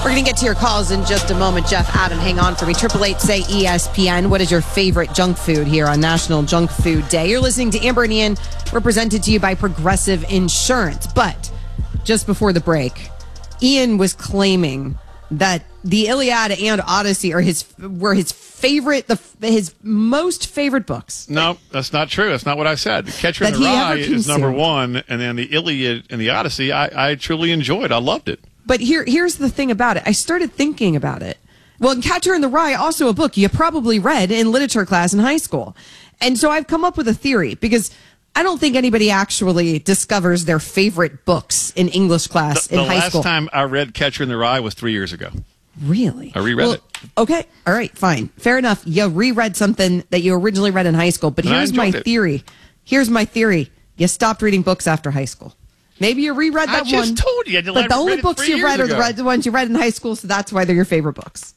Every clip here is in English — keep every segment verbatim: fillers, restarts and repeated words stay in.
We're going to get to your calls in just a moment. Jeff, Adam, hang on for me. Triple eight say E S P N. What is your favorite junk food here on National Junk Food Day? You're listening to Amber and Ian, represented to you by Progressive Insurance. But just before the break, Ian was claiming that the Iliad and Odyssey are his were his favorite, the his most favorite books. No, that's not true. That's not what I said. Catcher in the Rye is number one, and then the Iliad and the Odyssey, I, I truly enjoyed. I loved it. But here, here's the thing about it. I started thinking about it. Well, Catcher in the Rye, also a book you probably read in literature class in high school. And so I've come up with a theory, because I don't think anybody actually discovers their favorite books in English class the, in the high school. The last time I read Catcher in the Rye was three years ago. Really? I reread well, it. Okay. All right. Fine. Fair enough. You reread something that you originally read in high school. But and here's my it. theory. Here's my theory. You stopped reading books after high school. Maybe you reread that one. I just one, told you. I but the only books you read are the, the ones you read in high school, so that's why they're your favorite books.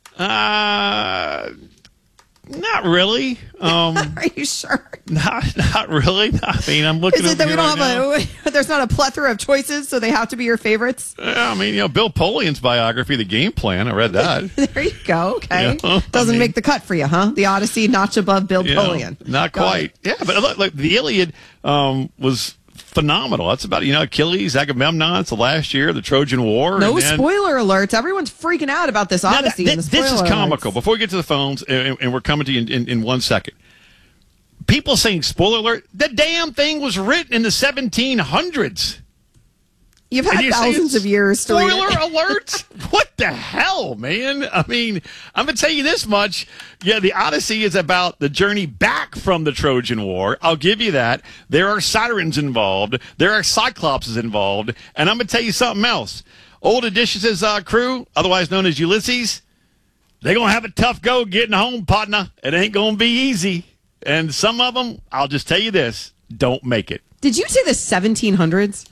Uh, not really. Um, are you sure? Not, not really. I mean, I'm looking. Is it that we don't right have a? There's not a plethora of choices, so they have to be your favorites. Yeah, I mean, you know, Bill Polian's biography, The Game Plan. I read that. There you go. Okay, yeah, doesn't I mean, make the cut for you, huh? The Odyssey, notch above Bill yeah, Polian. Not quite. Yeah, but look, look the Iliad um, was phenomenal. That's about, you know, Achilles, Agamemnon. It's the last year of the Trojan War. No then, spoiler alerts. Everyone's freaking out about this Odyssey. Now, and the this is comical. Alerts. Before we get to the phones, and, and we're coming to you in, in, in one second. People saying spoiler alert. The damn thing was written in the seventeen hundreds. You've had thousands of years to read Spoiler it. alert? What the hell, man? I mean, I'm going to tell you this much. Yeah, the Odyssey is about the journey back from the Trojan War. I'll give you that. There are sirens involved. There are cyclopses involved. And I'm going to tell you something else. Old Odysseus' uh, crew, otherwise known as Ulysses, they're going to have a tough go getting home, partner. It ain't going to be easy. And some of them, I'll just tell you this, don't make it. Did you say the seventeen hundreds?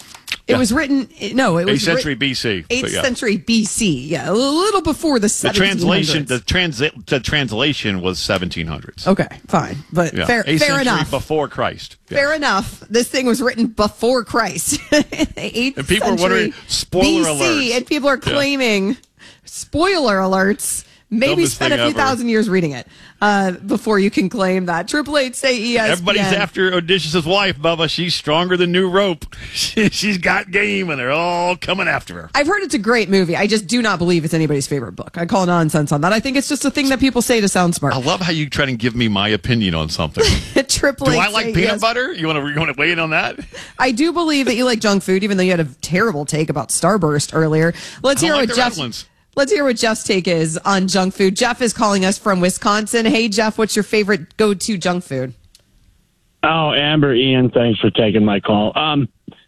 It Yeah. was written, no, it was eighth century writ- B C. eighth yeah. century B C, yeah, a little before the The seventeen hundreds. translation, the, transi- the translation was seventeen hundreds. Okay, fine, but Yeah. fair, eighth fair century enough. before Christ. Yeah. Fair enough. This thing was written before Christ. eighth And people are century wondering, spoiler B C, alerts. and people are claiming, spoiler alerts, maybe Dumbest spend a thing few ever. thousand years reading it uh, before you can claim that. Triple eight say E S P N. Everybody's after Odysseus' wife, Bubba. She's stronger than new rope. She's got game, and they're all coming after her. I've heard it's a great movie. I just do not believe it's anybody's favorite book. I call nonsense on that. I think it's just a thing that people say to sound smart. I love how you try to give me my opinion on something. Triple Do eight I like say peanut yes. butter? You want to you want to weigh in on that? I do believe that you like junk food, even though you had a terrible take about Starburst earlier. Let's I hear don't what like the Jeff. red ones. Let's hear what Jeff's take is on junk food. Jeff is calling us from Wisconsin. Hey, Jeff, what's your favorite go-to junk food? Oh, Amber, Ian, thanks for taking my call. Um,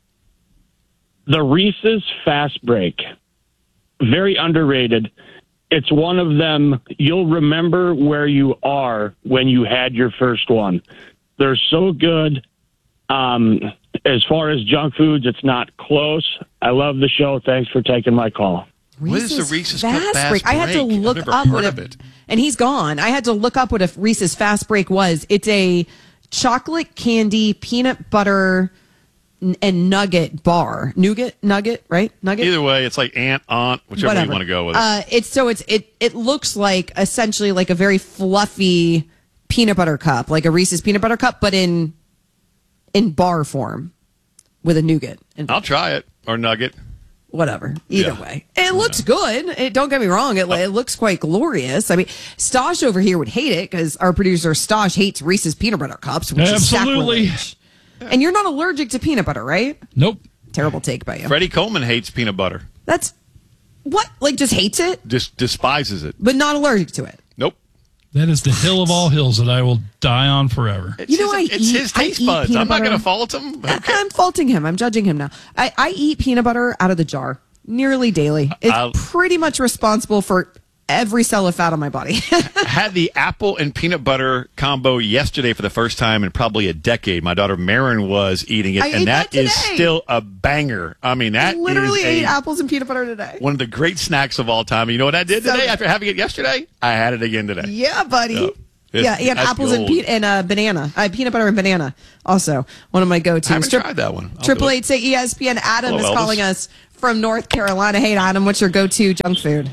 the Reese's Fast Break, very underrated. It's one of them, you'll remember where you are when you had your first one. They're so good. Um, as far as junk foods, it's not close. I love the show. Thanks for taking my call. What is the Reese's Fast Break? I had to Break? I've look never up heard what of a, it. and he's gone. I had to look up what a Reese's Fast Break was. It's a chocolate candy, peanut butter, n- and nugget bar. Nougat, nugget, right? Nugget. Either way, it's like aunt, aunt, whichever Whatever. you want to go with. It. Uh, it's so it's it it looks like essentially like a very fluffy peanut butter cup, like a Reese's peanut butter cup, but in in bar form with a nougat. And I'll try it. Or nugget. whatever. Either Yeah. way, it looks good. It, don't get me wrong. It, it looks quite glorious. I mean, Stosh over here would hate it because our producer Stosh hates Reese's peanut butter cups, which Absolutely. is sacrilege. And you're not allergic to peanut butter, right? Nope. Terrible take by you. Freddie Coleman hates peanut butter. That's what? Like, just hates it, Dis- despises it. but not allergic to it. Nope. That is the hill of all hills that I will die on forever. It's You know, his, I it's eat- his I taste eat buds. peanut I'm not butter. going to fault him. I- I'm faulting him. I'm judging him now. I, I eat peanut butter out of the jar nearly daily. It's I'll- pretty much responsible for every cell of fat on my body. Had the apple and peanut butter combo yesterday for the first time in probably a decade. My daughter Marin was eating it, I and ate that that is today. still a banger. I mean, that Literally is ate a, apples and peanut butter today. one of the great snacks of all time. You know what I did So today good. after having it yesterday? I had it again today. Yeah, buddy. Yeah. Yeah, and That's apples and, pe- and uh, banana. Uh, peanut butter and banana. Also, one of my go-tos. I haven't Tri- tried that one. Triple eight say E S P N. Adam Hello, is Elvis. calling us from North Carolina. Hey, Adam, what's your go-to junk food?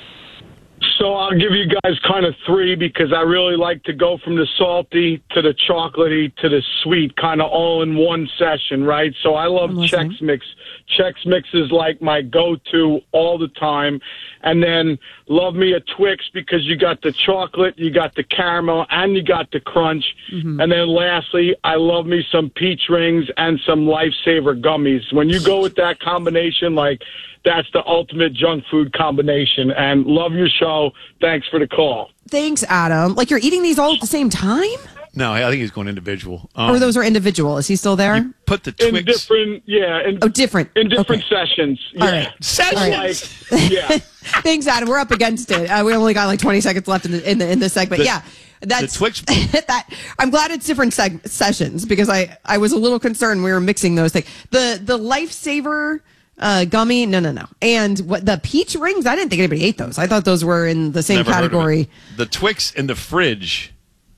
So I'll give you guys kind of three because I really like to go from the salty to the chocolatey to the sweet kind of all in one session, right? So I love Chex Mix. Chex Mix is like my go-to all the time. And then love me a Twix because you got the chocolate, you got the caramel, and you got the crunch. Mm-hmm. And then lastly, I love me some peach rings and some Lifesaver gummies. When you go with that combination, like, that's the ultimate junk food combination. And love your show. Thanks for the call. Thanks, Adam. Like, you're eating these all at the same time? No, I think he's going individual. Um, or those are individual. Is he still there? You put the Twix. In different, yeah. In, oh, different. In different okay. sessions. Yeah. All right. Sessions? Like, yeah. Thanks, Adam. We're up against it. Uh, we only got like twenty seconds left in the in the in this segment. The, yeah, that's the Twix. that I'm glad it's different seg- sessions because I I was a little concerned we were mixing those things. The the Lifesaver uh, gummy, no, no, no, and what the peach rings? I didn't think anybody ate those. I thought those were in the same Never category. The Twix in the fridge.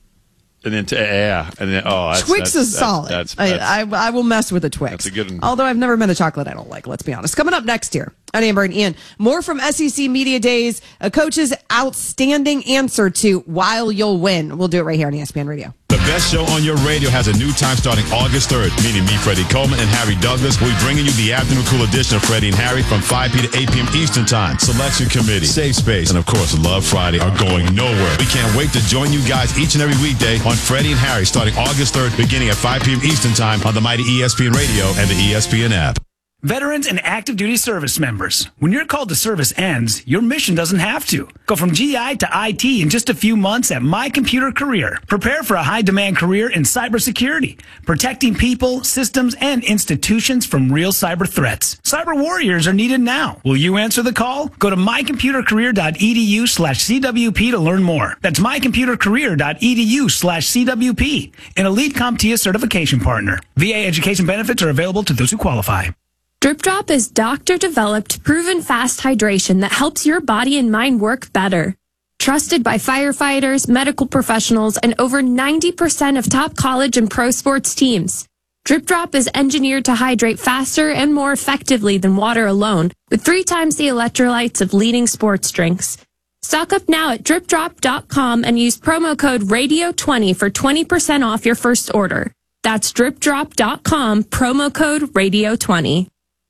And then, to, yeah, and then, oh, that's, Twix that's, is that's, solid. That's, that's, I, I I will mess with a Twix. That's a good one. Although I've never met a chocolate I don't like. Let's be honest. Coming up next here on Amber and Ian, more from S E C Media Days. A coach's outstanding answer to "While You'll Win." We'll do it right here on E S P N Radio. The best show on your radio has a new time starting August third. Meaning me, Freddie Coleman, and Harry Douglas. We'll be bringing you the afternoon cool edition of Freddie and Harry from five p.m. to eight p.m. Eastern Time. Selection Committee, Safe Space, and of course, Love Friday are going nowhere. We can't wait to join you guys each and every weekday on Freddie and Harry starting August third, beginning at five p.m. Eastern Time on the mighty E S P N Radio and the E S P N app. Veterans and active duty service members, when your call to service ends, your mission doesn't have to. Go from G I to I T in just a few months at My Computer Career. Prepare for a high-demand career in cybersecurity, protecting people, systems, and institutions from real cyber threats. Cyber warriors are needed now. Will you answer the call? Go to mycomputercareer.edu slash CWP to learn more. That's mycomputercareer.edu slash CWP, an elite CompTIA certification partner. V A education benefits are available to those who qualify. Drip Drop is doctor-developed, proven fast hydration that helps your body and mind work better. Trusted by firefighters, medical professionals, and over ninety percent of top college and pro sports teams. Drip Drop is engineered to hydrate faster and more effectively than water alone, with three times the electrolytes of leading sports drinks. Stock up now at drip drop dot com and use promo code radio twenty for twenty percent off your first order. That's drip drop dot com, promo code radio twenty.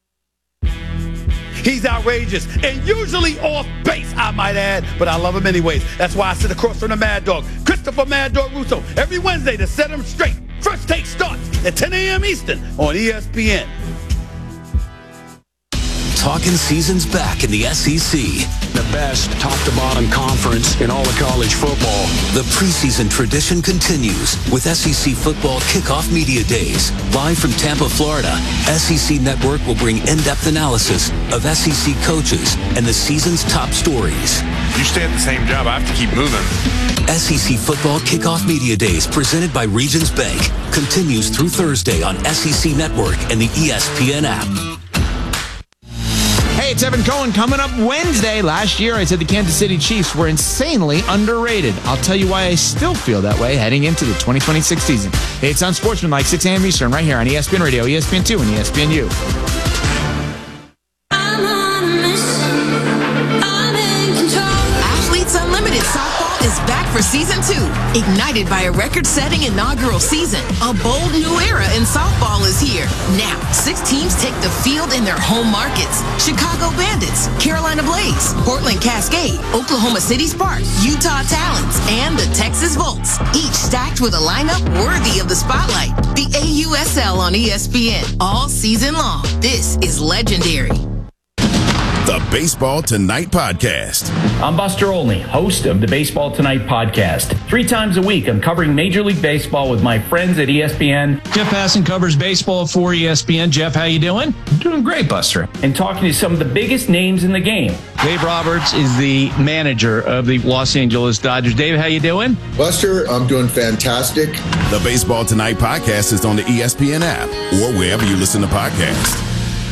He's outrageous and usually off base, I might add, but I love him anyways. That's why I sit across from the Mad Dog, Christopher Mad Dog Russo, every Wednesday to set him straight. First Take starts at ten a.m. Eastern on E S P N. Talking season's back in the S E C. The best top-to-bottom conference in all of college football. The preseason tradition continues with S E C Football Kickoff Media Days. Live from Tampa, Florida, S E C Network will bring in-depth analysis of S E C coaches and the season's top stories. You stay at the same job, I have to keep moving. S E C Football Kickoff Media Days, presented by Regions Bank, continues through Thursday on S E C Network and the E S P N app. Hey, it's Evan Cohen coming up Wednesday. Last year, I said the Kansas City Chiefs were insanely underrated. I'll tell you why I still feel that way heading into the twenty twenty-six season. Hey, it's on Sportsman, six a.m. Eastern, right here on E S P N Radio, E S P N two, and E S P N U. Athletes Unlimited Softball is back for season two. Ignited by a record-setting inaugural season, a bold new era in softball is here. Now, six teams take the field in their home markets. Chicago Bandits, Carolina Blaze, Portland Cascade, Oklahoma City Sparks, Utah Talons, and the Texas Volts. Each stacked with a lineup worthy of the spotlight. The A U S L on E S P N all season long. This is legendary. The Baseball Tonight Podcast. I'm Buster Olney, host of the Baseball Tonight Podcast. Three times a week, I'm covering Major League Baseball with my friends at E S P N. Jeff Passan covers baseball for E S P N. Jeff, how you doing? Doing great, Buster. And talking to some of the biggest names in the game. Dave Roberts is the manager of the Los Angeles Dodgers. Dave, how you doing? Buster, I'm doing fantastic. The Baseball Tonight Podcast is on the E S P N app or wherever you listen to podcasts.